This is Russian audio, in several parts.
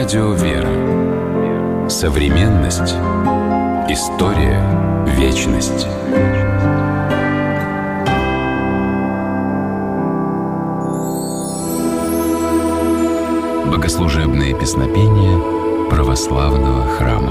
Радио «Вера». Современность. История. Вечность. Богослужебные песнопения православного храма.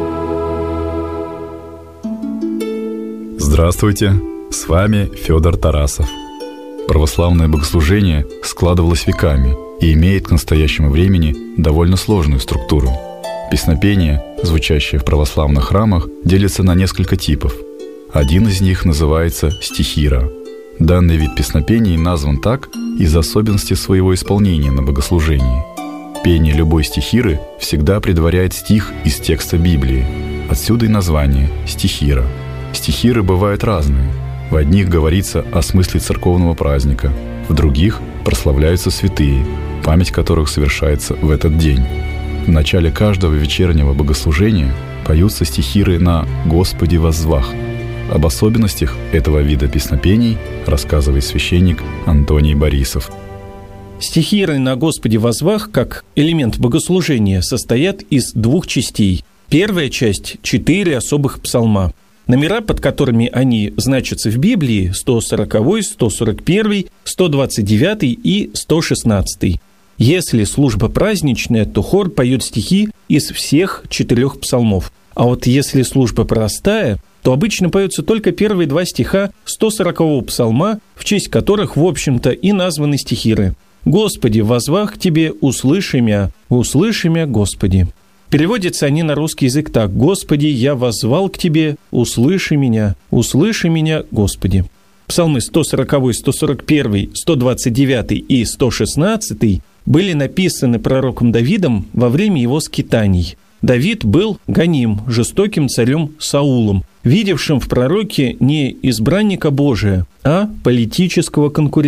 Здравствуйте, с вами Федор Тарасов. Православное богослужение складывалось веками и имеет к настоящему времени довольно сложную структуру. Песнопения, звучащие в православных храмах, делятся на несколько типов. Один из них называется стихира. Данный вид песнопений назван так из-за особенностей своего исполнения на богослужении. Пение любой стихиры всегда предваряет стих из текста Библии. Отсюда и название «стихира». Стихиры бывают разные. В одних говорится о смысле церковного праздника, в других прославляются святые, память которых совершается в этот день. В начале каждого вечернего богослужения поются стихиры на «Господи воззвах». Об особенностях этого вида песнопений рассказывает священник Антоний Борисов. Стихиры на «Господи воззвах» как элемент богослужения состоят из двух частей. Первая часть – 4 особых псалма. Номера, под которыми они значатся в Библии – 140, 141, 129 и 116. Если служба праздничная, то хор поет стихи из всех 4 псалмов. А вот если служба простая, то обычно поются только первые 2 стиха 140-го псалма, в честь которых, в общем-то, и названы стихиры. «Господи, воззвах к Тебе, услыши мя, Господи». Переводятся они на русский язык так: «Господи, я воззвал к Тебе, услыши меня, Господи». Псалмы 140, 141, 129 и 116 были написаны пророком Давидом во время его скитаний. Давид был гоним, жестоким царем Саулом, видевшим в пророке не избранника Божия, а политического конкурента.